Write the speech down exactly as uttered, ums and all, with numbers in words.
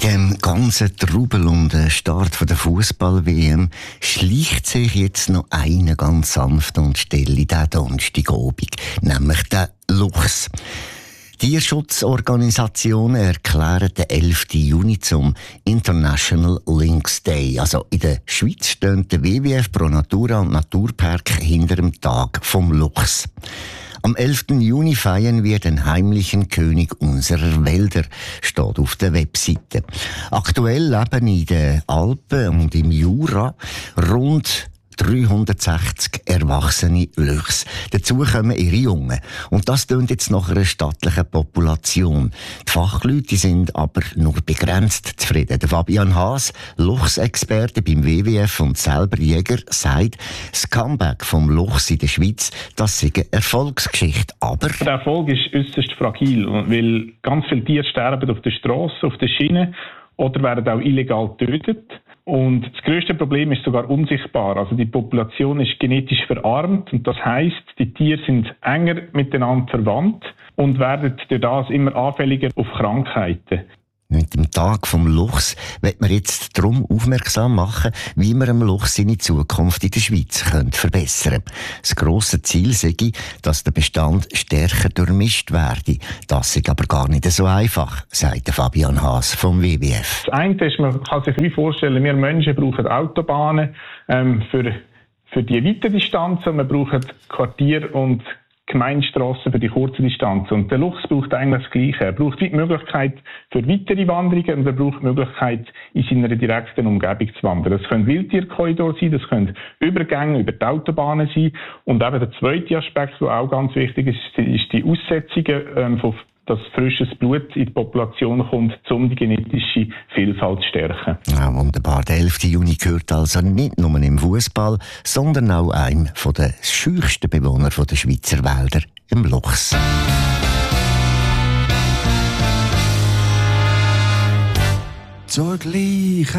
dem ganzen Trubel und dem Start der Fußball-W M schleicht sich jetzt noch eine ganz sanft und still in diesen Donnerstagabend, nämlich der Luchs. Tierschutzorganisationen erklären den elften Juni zum International Lynx Day. Also in der Schweiz stehen der W W F, Pro Natura und Naturpark hinter dem Tag vom Luchs. Am elften Juni feiern wir den heimlichen König unserer Wälder, steht auf der Webseite. Aktuell leben in den Alpen und im Jura rund dreihundertsechzig erwachsene Luchse. Dazu kommen ihre Jungen. Und das tönt jetzt nach einer stattlichen Population. Die Fachleute sind aber nur begrenzt zufrieden. Der Fabian Haas, Luchsexperte beim W W F und selber Jäger, sagt, das Comeback vom Luchs in der Schweiz, das sei eine Erfolgsgeschichte. Aber der Erfolg ist äußerst fragil, weil ganz viele Tiere sterben auf der Straße, auf der Schiene oder werden auch illegal getötet. Und das grösste Problem ist sogar unsichtbar. Also die Population ist genetisch verarmt und das heisst, die Tiere sind enger miteinander verwandt und werden durch das immer anfälliger auf Krankheiten. Mit dem Tag vom Luchs wird man jetzt darum aufmerksam machen, wie man dem Luchs seine Zukunft in der Schweiz könnte verbessern könnte. Das grosse Ziel sei, dass der Bestand stärker durchmischt werde. Das ist aber gar nicht so einfach, sagt Fabian Haas vom W W F. Das eine ist, man kann sich wie vorstellen, wir Menschen brauchen Autobahnen ähm, für, für die weiten Distanzen, wir brauchen Quartier und Gemeinstrassen für die kurzen Distanzen. Und der Luchs braucht eigentlich das Gleiche. Er braucht die Möglichkeit für weitere Wanderungen und er braucht die Möglichkeit, in seiner direkten Umgebung zu wandern. Das können Wildtierkorridore sein, das können Übergänge über die Autobahnen sein. Und eben der zweite Aspekt, der auch ganz wichtig ist, ist die Aussetzungen, ähm, von dass frisches Blut in die Population kommt, um die genetische Vielfalt zu stärken. Ja, wunderbar. Der elften Juni gehört also nicht nur im Fußball, sondern auch einem der scheuchsten Bewohner der Schweizer Wälder, im Luchs. Zur gleichen